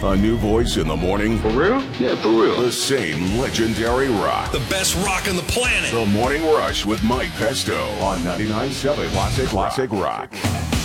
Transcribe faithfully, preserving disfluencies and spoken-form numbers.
A new voice in the morning. For real? Yeah, for real. The same legendary rock. The best rock on the planet. The Morning Rush with Mike Pesto on ninety-nine point seven Classic Classic Rock.